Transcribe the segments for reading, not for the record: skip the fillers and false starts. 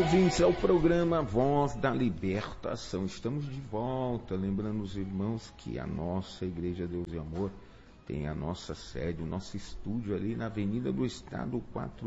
ouvintes, é o programa Voz da Libertação. Estamos de volta, lembrando os irmãos que a nossa Igreja Deus e Amor tem a nossa sede, o nosso estúdio ali na Avenida do Estado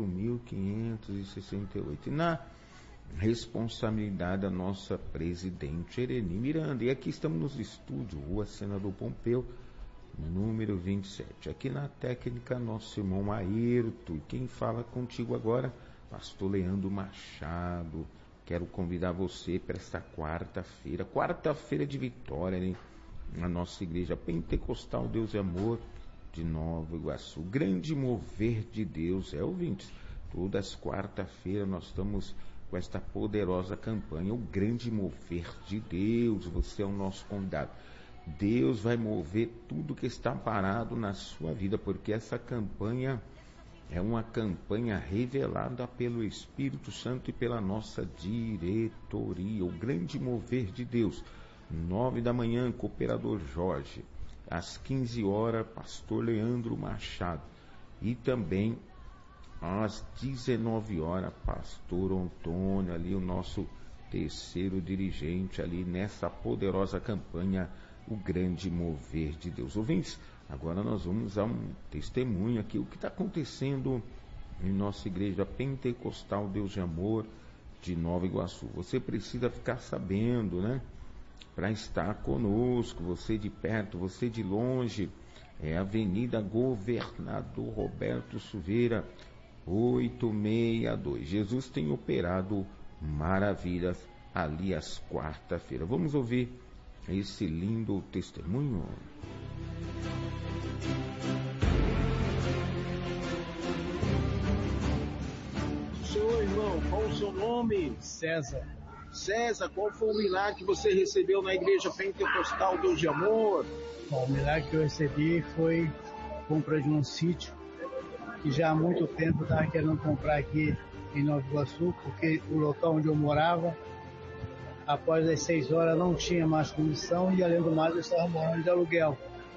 4568. E na responsabilidade da nossa presidente Ereni Miranda. E aqui estamos nos estúdios, Rua Senador Pompeu, número 27. Aqui na técnica, nosso irmão Ayrton. E quem fala contigo agora, Pastor Leandro Machado. Quero convidar você para esta quarta-feira de vitória, né? Na nossa igreja pentecostal Deus e Amor de Nova Iguaçu. Grande mover de Deus, ouvintes. Todas as quarta-feiras nós estamos com esta poderosa campanha, o grande mover de Deus. Você é o nosso convidado. Deus vai mover tudo que está parado na sua vida, porque essa campanha é uma campanha revelada pelo Espírito Santo e pela nossa diretoria. O grande mover de Deus. 9 da manhã, Cooperador Jorge. Às 15 horas, Pastor Leandro Machado. E também às 19 horas, Pastor Antônio, ali o nosso terceiro dirigente ali nessa poderosa campanha, o grande mover de Deus. Ouvintes, agora nós vamos a um testemunho aqui, o que está acontecendo em nossa igreja pentecostal Deus de Amor de Nova Iguaçu. Você precisa ficar sabendo, né? Para estar conosco, você de perto, você de longe, é Avenida Governador Roberto Silveira, 862. Jesus tem operado maravilhas ali às quarta-feiras. Vamos ouvir esse lindo testemunho. Senhor irmão, qual o seu nome? César. César, qual foi o milagre que você recebeu na igreja pentecostal Deus de Amor? Bom, o milagre que eu recebi foi compra de um sítio que já há muito tempo eu estava querendo comprar aqui em Nova Iguaçu, porque o local onde eu morava, após as 6 horas não tinha mais condição e além do mais eu estava morando de aluguel.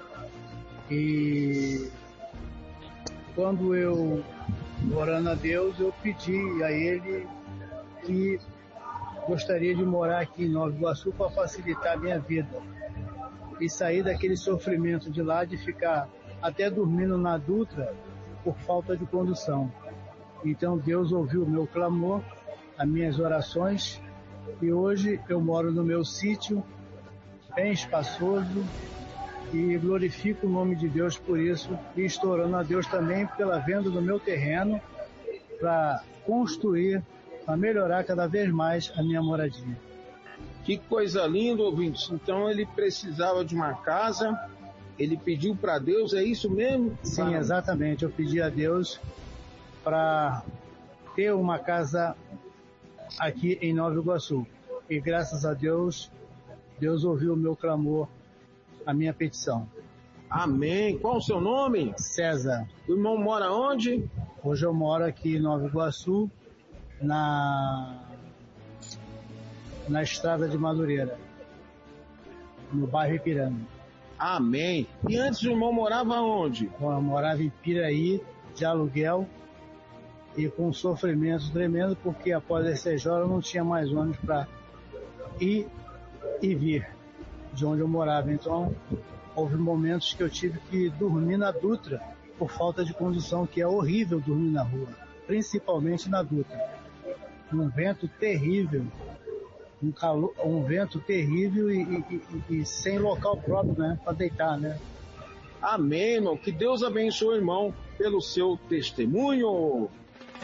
E quando eu, orando a Deus, eu pedi a Ele que gostaria de morar aqui em Nova Iguaçu para facilitar a minha vida e sair daquele sofrimento de lá de ficar até dormindo na Dutra por falta de condução. Então Deus ouviu o meu clamor, as minhas orações, e hoje eu moro no meu sítio, bem espaçoso, e glorifico o nome de Deus por isso, e estou orando a Deus também pela venda do meu terreno para construir, para melhorar cada vez mais a minha moradia. Que coisa linda, ouvintes. Então ele precisava de uma casa, ele pediu para Deus, é isso mesmo? Sim, exatamente. Eu pedi a Deus para ter uma casa aqui em Nova Iguaçu. E graças a Deus, Deus ouviu o meu clamor, a minha petição. Amém. Qual o seu nome? César. O irmão mora onde? Hoje eu moro aqui em Nova Iguaçu, na estrada de Madureira, no bairro Ipiranga. Amém. E antes o irmão morava onde? Eu morava em Piraí, de aluguel, e com sofrimento tremendo, porque após as 6 horas eu não tinha mais ônibus para ir e vir de onde eu morava. Então, houve momentos que eu tive que dormir na Dutra, por falta de condução, que é horrível dormir na rua, principalmente na Dutra. Um vento terrível, um vento terrível e sem local próprio, né, para deitar, né? Amém, irmão. Que Deus abençoe, irmão, pelo seu testemunho.